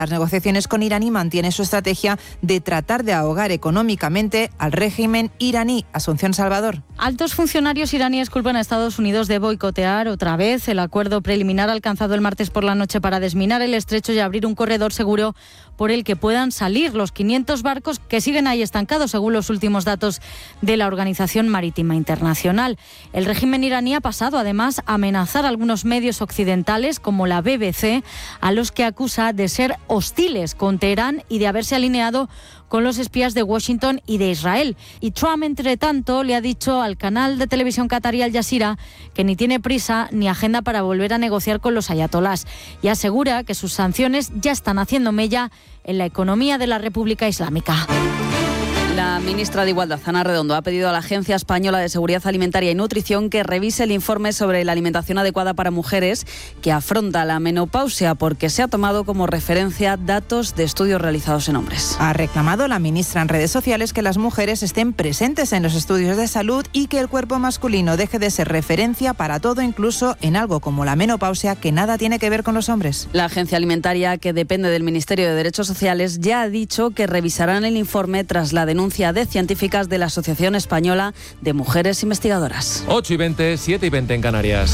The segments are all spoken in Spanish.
Las negociaciones con Irán mantiene su estrategia de tratar de ahogar económicamente al régimen iraní. Asunción Salvador. Altos funcionarios iraníes culpan a Estados Unidos de boicotear otra vez el acuerdo preliminar alcanzado el martes por la noche para desminar el estrecho y abrir un corredor seguro por el que puedan salir los 500 barcos que siguen ahí estancados, según los últimos datos de la Organización Marítima Internacional. El régimen iraní ha pasado, además, a amenazar a algunos medios occidentales, como la BBC, a los que acusa de ser hostiles con Teherán y de haberse alineado con los espías de Washington y de Israel. Y Trump, entre tanto, le ha dicho al canal de televisión catarí Al Jazeera que ni tiene prisa ni agenda para volver a negociar con los ayatolás, y asegura que sus sanciones ya están haciendo mella en la economía de la República Islámica. La ministra de Igualdad, Ana Redondo, ha pedido a la Agencia Española de Seguridad Alimentaria y Nutrición que revise el informe sobre la alimentación adecuada para mujeres que afronta la menopausia, porque se ha tomado como referencia datos de estudios realizados en hombres. Ha reclamado la ministra en redes sociales que las mujeres estén presentes en los estudios de salud y que el cuerpo masculino deje de ser referencia para todo, incluso en algo como la menopausia, que nada tiene que ver con los hombres. La Agencia Alimentaria, que depende del Ministerio de Derechos Sociales, ya ha dicho que revisarán el informe tras la denuncia de científicas de la Asociación Española de Mujeres Investigadoras. 8:20, 7:20 en Canarias.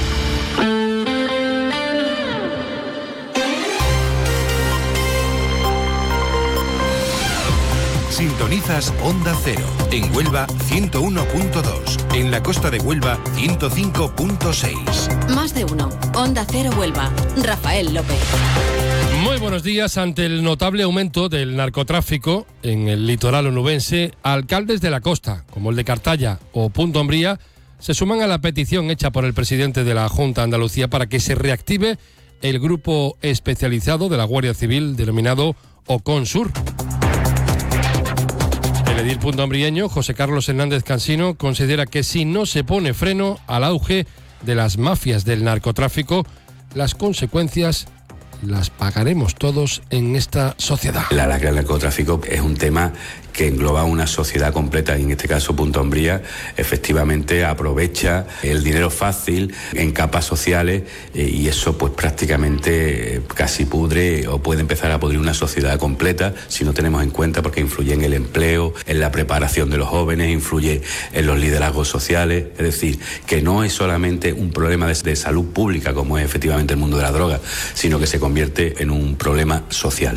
Sintonizas Onda Cero. En Huelva, 101.2. En la costa de Huelva, 105.6. Más de uno. Onda Cero Huelva. Rafael López. Muy buenos días. Ante el notable aumento del narcotráfico en el litoral onubense, alcaldes de la costa, como el de Cartaya o Punta Umbría, se suman a la petición hecha por el presidente de la Junta de Andalucía para que se reactive el grupo especializado de la Guardia Civil denominado Oconsur. El edil puntaumbrieño, José Carlos Hernández Cansino, considera que si no se pone freno al auge de las mafias del narcotráfico, las consecuencias las pagaremos todos en esta sociedad. La lacra del narcotráfico es un tema que engloba una sociedad completa, y en este caso Punta Umbría efectivamente aprovecha el dinero fácil en capas sociales, y eso pues prácticamente casi pudre o puede empezar a pudrir una sociedad completa si no tenemos en cuenta, porque influye en el empleo, en la preparación de los jóvenes, influye en los liderazgos sociales. Es decir, que no es solamente un problema de salud pública como es efectivamente el mundo de la droga, sino que se convierte en un problema social.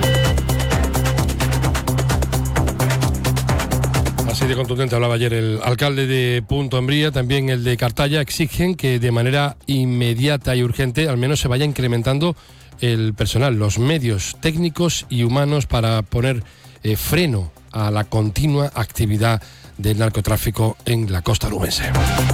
Así de contundente hablaba ayer el alcalde de Punta Umbría. También el de Cartaya exigen que de manera inmediata y urgente al menos se vaya incrementando el personal, los medios técnicos y humanos para poner freno a la continua actividad del narcotráfico en la costa onubense.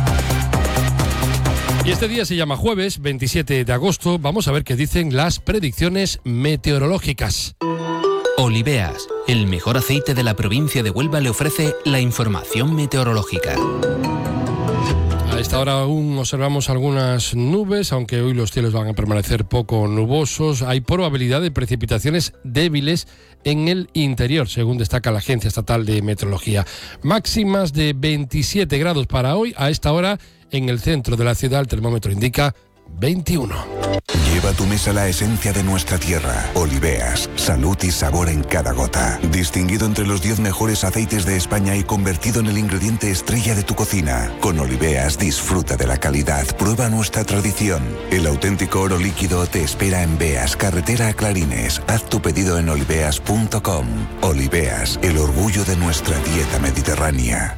Y este día se llama jueves 27 de agosto. Vamos a ver qué dicen las predicciones meteorológicas. Oliveas, el mejor aceite de la provincia de Huelva, le ofrece la información meteorológica. A esta hora aún observamos algunas nubes, aunque hoy los cielos van a permanecer poco nubosos. Hay probabilidad de precipitaciones débiles en el interior, según destaca la Agencia Estatal de Meteorología. Máximas de 27 grados para hoy. A esta hora, en el centro de la ciudad, el termómetro indica 21. Lleva a tu mesa la esencia de nuestra tierra. Oliveas, salud y sabor en cada gota. Distinguido entre los 10 mejores aceites de España y convertido en el ingrediente estrella de tu cocina. Con Oliveas disfruta de la calidad, prueba nuestra tradición. El auténtico oro líquido te espera en Beas, carretera a Clarines. Haz tu pedido en oliveas.com. Oliveas, el orgullo de nuestra dieta mediterránea.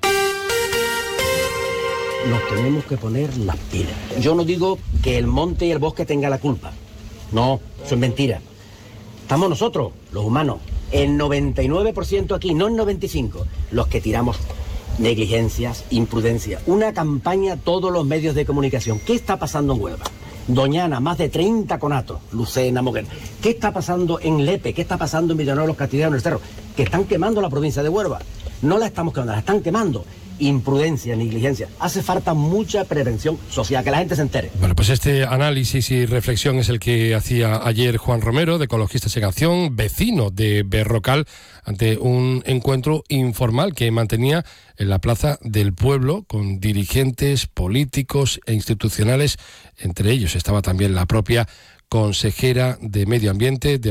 Nos tenemos que poner las pilas. Yo no digo que el monte y el bosque tengan la culpa. No, eso es mentira. Estamos nosotros, los humanos, el 99% aquí, no el 95%, los que tiramos negligencias, imprudencia. Una campaña a todos los medios de comunicación. ¿Qué está pasando en Huelva? Doñana, más de 30 conatos, Lucena, Moguer. ¿Qué está pasando en Lepe? ¿Qué está pasando en Villanueva, Los Castillanos, en el Cerro? Que están quemando la provincia de Huelva. No la estamos quemando, la están quemando. Imprudencia, negligencia. Hace falta mucha prevención social, que la gente se entere. Bueno, pues este análisis y reflexión es el que hacía ayer Juan Romero, de Ecologistas en Acción, vecino de Berrocal, ante un encuentro informal que mantenía en la Plaza del Pueblo con dirigentes políticos e institucionales. Entre ellos estaba también la propia consejera de Medio Ambiente de